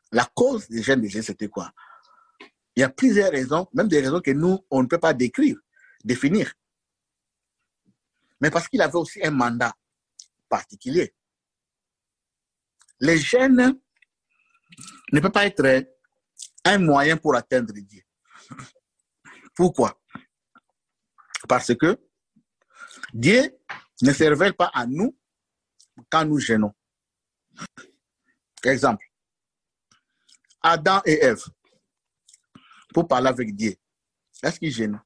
La cause des gènes de Jésus, c'était quoi? Il y a plusieurs raisons, même des raisons que nous, on ne peut pas définir. Mais parce qu'il avait aussi un mandat particulier. Les gènes ne peuvent pas être un moyen pour atteindre Dieu. Pourquoi? Parce que Dieu ne se révèle pas à nous quand nous gênons. Exemple, Adam et Ève, pour parler avec Dieu, est-ce qu'ils gênent?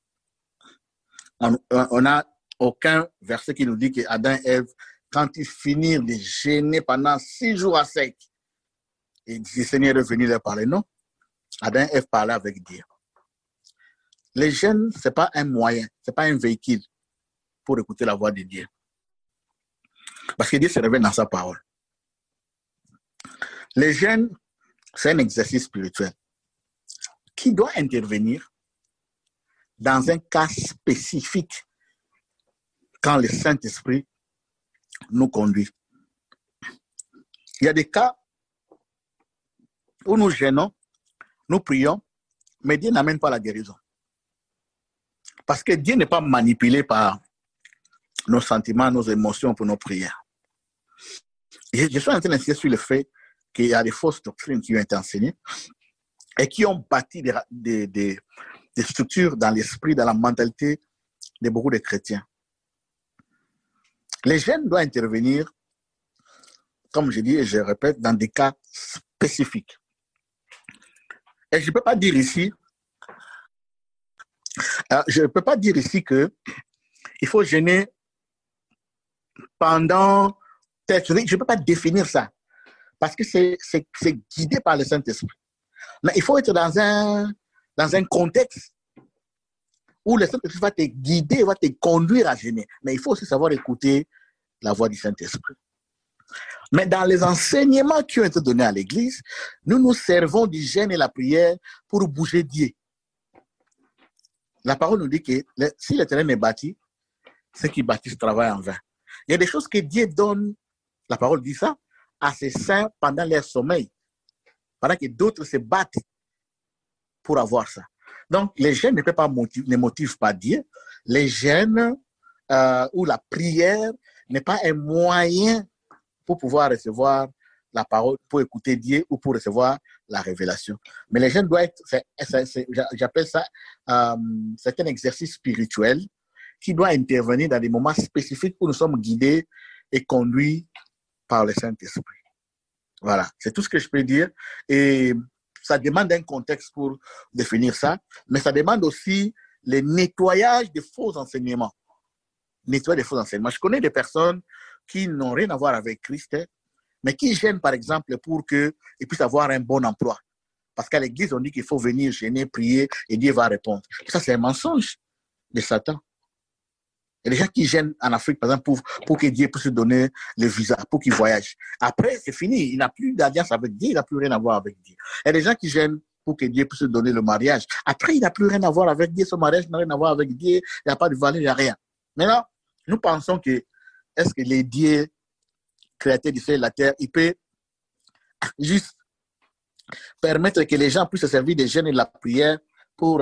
On n'a aucun verset qui nous dit que Adam et Ève, quand ils finirent de gêner pendant 6 jours à sec, et le Seigneur est venu leur parler. Non, Adam et Ève parlaient avec Dieu. Les gènes, ce n'est pas un moyen, ce n'est pas un véhicule pour écouter la voix de Dieu. Parce que Dieu se révèle dans sa parole. Les gènes, c'est un exercice spirituel qui doit intervenir dans un cas spécifique quand le Saint-Esprit nous conduit. Il y a des cas où nous gênons, nous prions, mais Dieu n'amène pas la guérison. Parce que Dieu n'est pas manipulé par nos sentiments, nos émotions pour nos prières. Et je suis en train d'insister sur le fait qu'il y a des fausses doctrines qui ont été enseignées et qui ont bâti des structures dans l'esprit, dans la mentalité de beaucoup de chrétiens. Les gènes doivent intervenir, comme je dis et je répète, dans des cas spécifiques. Et je ne peux pas dire ici, qu'il faut gêner pendant... Je ne peux pas définir ça, parce que c'est guidé par le Saint-Esprit. Mais il faut être dans un contexte où le Saint-Esprit va te guider, va te conduire à gêner. Mais il faut aussi savoir écouter la voix du Saint-Esprit. Mais dans les enseignements qui ont été donnés à l'Église, nous nous servons du jeûne et la prière pour bouger Dieu. La parole nous dit que si le terrain est bâti, ceux qui bâtissent travaillent en vain. Il y a des choses que Dieu donne, la parole dit ça, à ses saints pendant leur sommeil, pendant que d'autres se battent pour avoir ça. Donc, les jeûnes ne motivent pas Dieu. Les jeûnes ou la prière n'est pas un moyen pour pouvoir recevoir la parole, pour écouter Dieu ou pour recevoir la révélation. Mais les jeûnes doivent être, j'appelle ça, c'est un exercice spirituel qui doit intervenir dans des moments spécifiques où nous sommes guidés et conduits par le Saint-Esprit. Voilà, c'est tout ce que je peux dire. Et ça demande un contexte pour définir ça, mais ça demande aussi le nettoyage des faux enseignements. Nettoyer des faux enseignements. Je connais des personnes qui n'ont rien à voir avec Christ, mais qui gênent, par exemple, pour qu'ils puissent avoir un bon emploi. Parce qu'à l'église, on dit qu'il faut venir gêner, prier, et Dieu va répondre. Ça, c'est un mensonge de Satan. Il y a des gens qui gênent en Afrique, par exemple, pour que Dieu puisse donner le visa, pour qu'ils voyagent. Après, c'est fini. Il n'a plus d'alliance avec Dieu, il n'a plus rien à voir avec Dieu. Il y a des gens qui gênent pour que Dieu puisse donner le mariage. Après, il n'a plus rien à voir avec Dieu. Son mariage n'a rien à voir avec Dieu. Il n'y a pas de valeur, il n'y a rien. Maintenant, nous pensons que est-ce que les dieux créateurs du ciel et de la terre, il peut juste permettre que les gens puissent se servir des jeûnes et de la prière pour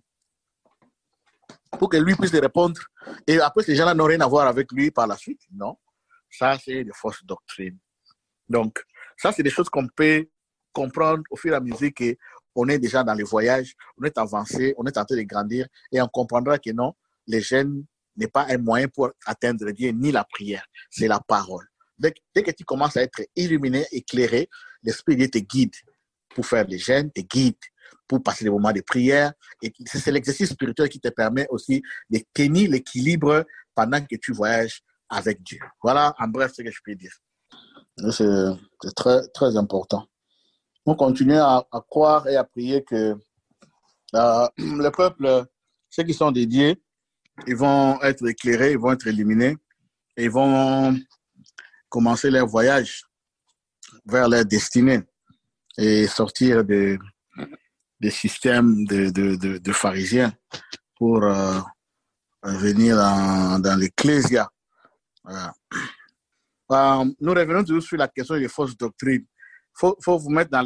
que lui puisse répondre. Et après, ces gens-là n'ont rien à voir avec lui par la suite. Non. Ça, c'est de fausses doctrines. Donc, ça, c'est des choses qu'on peut comprendre au fur et à mesure qu'on est déjà dans les voyages, on est avancé, on est en train de grandir et on comprendra que non, les jeûnes n'est pas un moyen pour atteindre Dieu, ni la prière. C'est la parole. Dès que tu commences à être illuminé, éclairé, l'Esprit de Dieu te guide pour faire les jeûnes, te guide pour passer des moments de prière. Et c'est l'exercice spirituel qui te permet aussi de tenir l'équilibre pendant que tu voyages avec Dieu. Voilà, en bref, ce que je peux dire. C'est très, très important. On continue à croire et à prier que le peuple, ceux qui sont dédiés, ils vont être éclairés, ils vont être illuminés et ils vont commencer leur voyage vers leur destinée et sortir des systèmes de pharisiens pour venir dans l'ecclésia. Voilà. Nous revenons toujours sur la question des fausses doctrines. Faut vous mettre dans